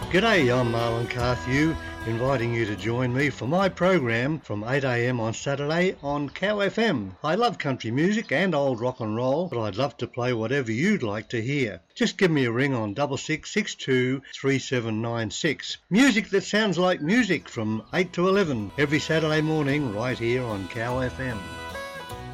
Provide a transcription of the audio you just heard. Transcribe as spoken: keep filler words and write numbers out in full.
G'day, I'm Marlon Carthew, inviting you to join me for my program from eight a m on Saturday on Cow F M. I love country music and old rock and roll, but I'd love to play whatever you'd like to hear. Just give me a ring on double six six two three seven nine six. Music that sounds like music from eight to eleven every Saturday morning right here on Cow F M.